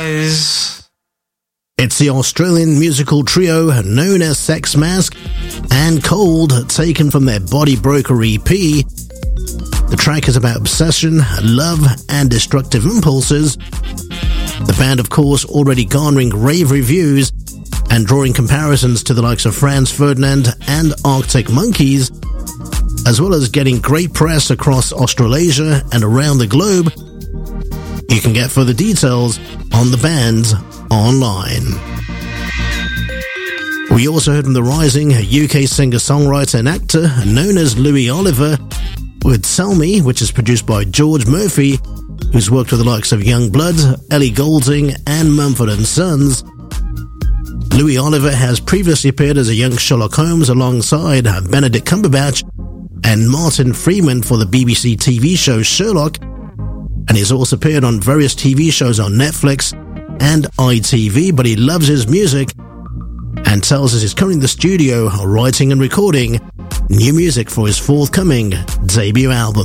eyes. It's the Australian musical trio known as Sex Mask and Cold, taken from their Body Broker EP. The track is about obsession, love, and destructive impulses. The band, of course, already garnering rave reviews and drawing comparisons to the likes of Franz Ferdinand and Arctic Monkeys, as well as getting great press across Australasia and around the globe. You can get further details on the band online. We also heard from the rising UK singer-songwriter and actor known as Louis Oliver with Tell Me, which is produced by George Murphy, who's worked with the likes of Youngblood, Ellie Goulding and Mumford & Sons. Louis Oliver has previously appeared as a young Sherlock Holmes alongside Benedict Cumberbatch and Martin Freeman for the BBC TV show Sherlock, and he's also appeared on various TV shows on Netflix and ITV, but he loves his music and tells us he's currently in the studio writing and recording new music for his forthcoming debut album.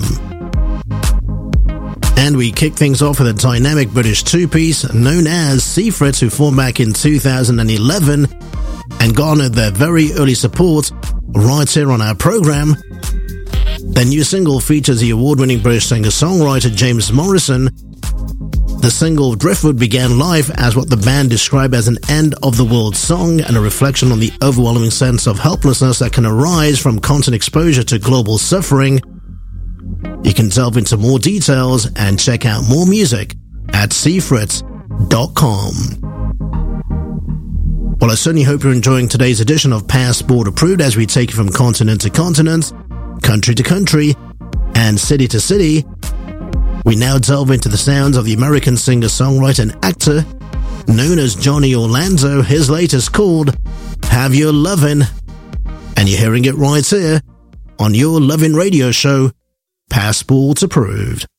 And we kick things off with a dynamic British two-piece known as Seafret, who formed back in 2011 and garnered their very early support right here on our program. Their new single features the award-winning British singer-songwriter James Morrison. The single Driftwood began life as what the band described as an end-of-the-world song and a reflection on the overwhelming sense of helplessness that can arise from constant exposure to global suffering. You can delve into more details and check out more music at seafret.com. Well, I certainly hope you're enjoying today's edition of Passport Approved as we take you from continent to continent, country to country, and city to city. We now delve into the sounds of the American singer-songwriter and actor known as Johnny Orlando. His latest called Have Your Lovin', and you're hearing it right here on your lovin' radio show, Passport Approved.